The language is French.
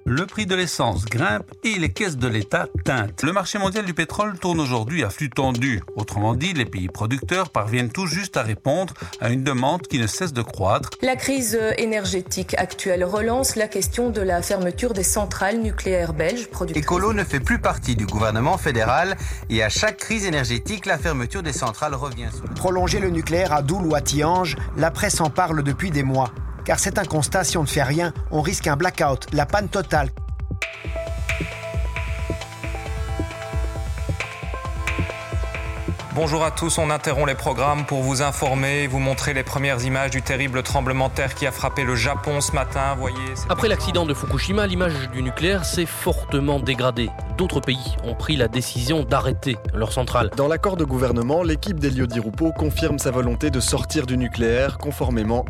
Le prix de l'essence grimpe et les caisses de l'État teintent. Le marché mondial du pétrole tourne aujourd'hui à flux tendu. Autrement dit, les pays producteurs parviennent tout juste à répondre à une demande qui ne cesse de croître. La crise énergétique actuelle relance la question de la fermeture des centrales nucléaires belges productrices. Écolo ne fait plus partie du gouvernement fédéral et à chaque crise énergétique, la fermeture des centrales revient. Prolonger le nucléaire à Doul ou à Tihange, la presse en parle depuis des mois. Car c'est un constat, si on ne fait rien, on risque un blackout, la panne totale. Bonjour à tous, on interrompt les programmes pour vous informer et vous montrer les premières images du terrible tremblement de terre qui a frappé le Japon ce matin. Après l'accident de Fukushima, l'image du nucléaire s'est fortement dégradée. D'autres pays ont pris la décision d'arrêter leur centrale. Dans l'accord de gouvernement, l'équipe d'Elio Di Rupo confirme sa volonté de sortir du nucléaire conformément